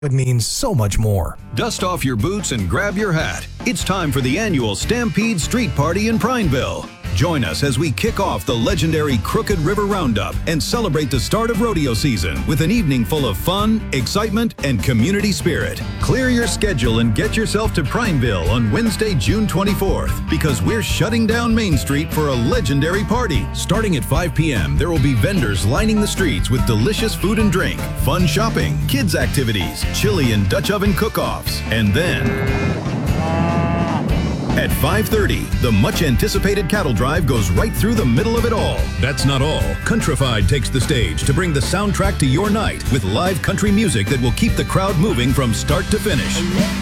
It means so much more. Dust off your boots and grab your hat. It's time for the annual Stampede Street Party in Prineville. Join us as we kick off the legendary Crooked River Roundup and celebrate the start of rodeo season with an evening full of fun, excitement, and community spirit. Clear your schedule and get yourself to Prineville on Wednesday, June 24th, because we're shutting down Main Street for a legendary party. Starting at 5 p.m., there will be vendors lining the streets with delicious food and drink, fun shopping, kids activities, chili and Dutch oven cook-offs, and then at 5:30, the much-anticipated cattle drive goes right through the middle of it all. That's not all. Countrified takes the stage to bring the soundtrack to your night with live country music that will keep the crowd moving from start to finish.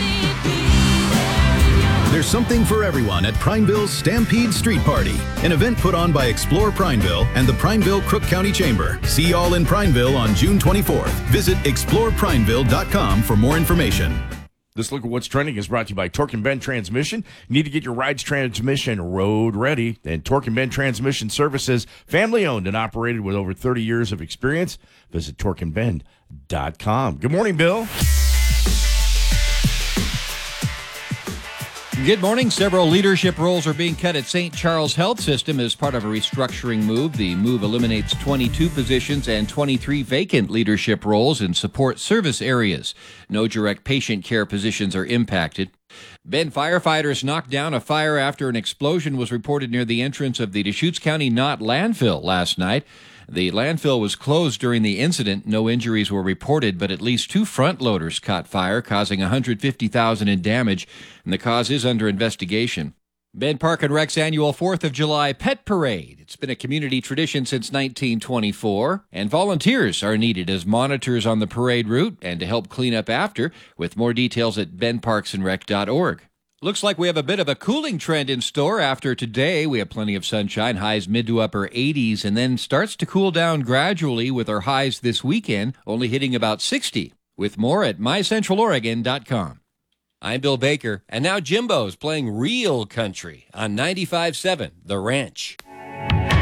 There's something for everyone at Prineville's Stampede Street Party, an event put on by Explore Prineville and the Prineville-Crook County Chamber. See y'all in Prineville on June 24th. Visit exploreprineville.com for more information. This Look at What's Trending is brought to you by Torque and Bend Transmission. You need to get your ride's transmission road ready. And Torque and Bend Transmission Services, family owned and operated with over 30 years of experience. Visit torqueandbend.com. Good morning, Bill. Good morning. Several leadership roles are being cut at St. Charles Health System as part of a restructuring move. The move eliminates 22 positions and 23 vacant leadership roles in support service areas. No direct patient care positions are impacted. Bend firefighters knocked down a fire after an explosion was reported near the entrance of the Deschutes County Knott landfill last night. The landfill was closed during the incident. No injuries were reported, but at least 2 front loaders caught fire, causing $150,000 in damage, and the cause is under investigation. Bend Park and Rec's annual 4th of July Pet Parade. It's been a community tradition since 1924, and volunteers are needed as monitors on the parade route and to help clean up after, with more details at bendparksandrec.org. Looks like we have a bit of a cooling trend in store after today. We have plenty of sunshine, highs mid to upper 80s, and then starts to cool down gradually with our highs this weekend, only hitting about 60. With more at mycentraloregon.com. I'm Bill Baker, and now Jimbo's playing real country on 95.7 The Ranch.